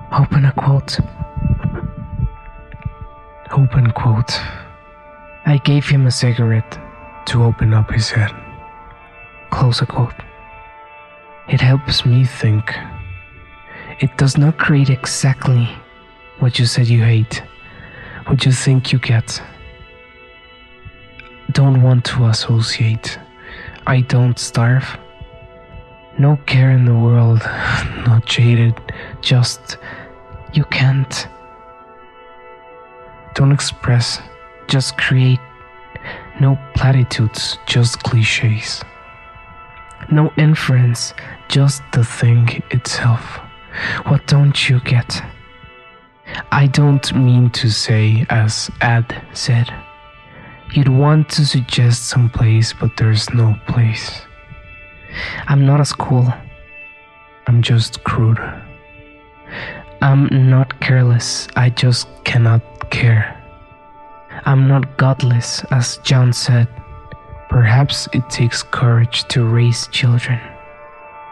Open a quote. Open quote. I gave him a cigarette to open up his head. Close a quote. It helps me think. It does not create exactly what you said you hate, what you think you get. Don't want to associate. I don't starve. No care in the world, not jaded, just you can't. Don't express, just create. No platitudes, just cliches. No inference, just the thing itself. What don't you get? I don't mean to say, as Ad said, you'd want to suggest some place, but there's no place. I'm not as cool. I'm just crude. I'm not careless, I just cannot care. I'm not godless, as John said. Perhaps it takes courage to raise children.